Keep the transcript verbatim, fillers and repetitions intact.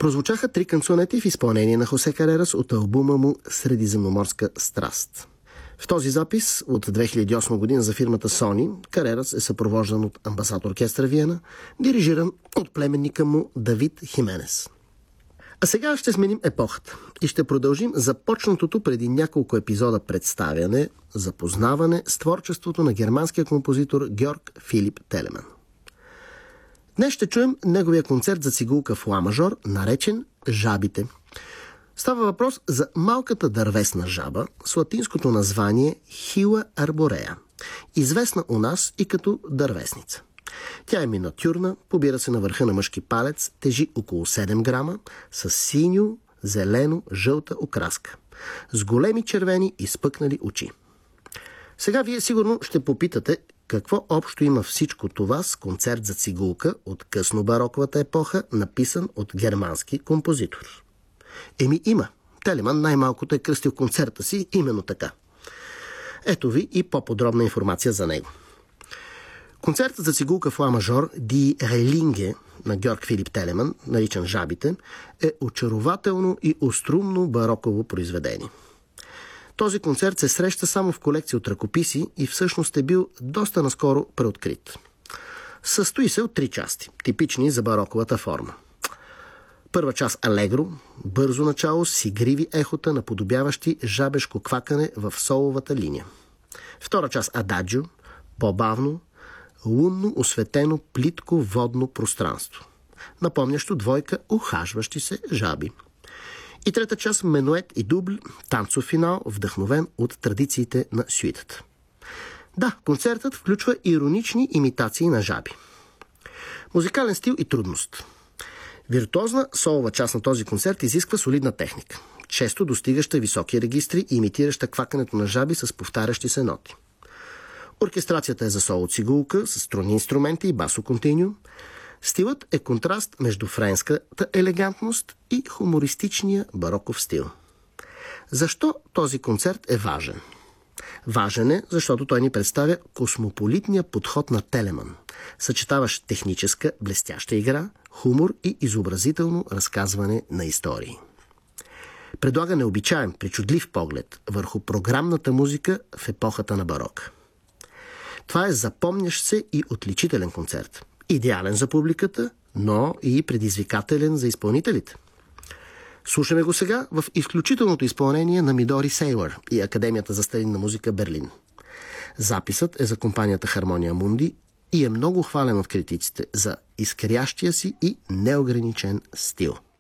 Прозвучаха три канцонети в изпълнение на Хосе Карерас от албума му «Средиземноморска страст». В този запис от две хиляди и осма година за фирмата Sony, Карерас е съпровождан от амбасадор оркестра Виена, дирижиран от племенника му Давид Хименес. А сега ще сменим епохата и ще продължим започнатото преди няколко епизода представяне, запознаване с творчеството на германския композитор Георг Филип Телеман. Днес ще чуем неговия концерт за цигулка в ла мажор, наречен «Жабите». Става въпрос за малката дървесна жаба с латинското название Хила арборея, известна у нас и като дървесница. Тя е миниатюрна, побира се на върха на мъжки палец, тежи около седем грама, с синьо, зелено, жълта окраска, с големи червени изпъкнали очи. Сега вие сигурно ще попитате какво общо има всичко това с концерт за цигулка от късно бароковата епоха, написан от германски композитор. Еми има. Телеман най-малкото е кръстил концерта си именно така. Ето ви и по-подробна информация за него. Концертът за цигулка в ла мажор Ди Релинге на Георг Филип Телеман, наричан «Жабите», е очарователно и острумно бароково произведение. Този концерт се среща само в колекция от ръкописи и всъщност е бил доста наскоро преоткрит. Състои се от три части, типични за бароковата форма. Първа част алегро, бързо начало с игриви ехота, наподобяващи жабешко квакане в соловата линия. Втора част ададжио, по-бавно, лунно осветено плитко водно пространство, напомнящо двойка ухажващи се жаби. И трета част менует и дубл, танцов финал, вдъхновен от традициите на сюитата. Да, концертът включва иронични имитации на жаби. Музикален стил и трудност. Виртуозна солова част на този концерт изисква солидна техника, често достигаща високи регистри и имитираща квакането на жаби с повтарящи се ноти. Оркестрацията е за соло цигулка с струни инструменти и басо континю. Стилът е контраст между френската елегантност и хумористичния бароков стил. Защо този концерт е важен? Важен е, защото той ни представя космополитния подход на Телеман, съчетаващ техническа, блестяща игра, хумор и изобразително разказване на истории. Предлага необичаен, причудлив поглед върху програмната музика в епохата на барока. Това е запомнящ се и отличителен концерт. Идеален за публиката, но и предизвикателен за изпълнителите. Слушаме го сега в изключителното изпълнение на Мидори Сейлър и Академията за старинна музика Берлин. Записът е за компанията Хармония Мунди и е много хвален от критиците за изкрящия си и неограничен стил.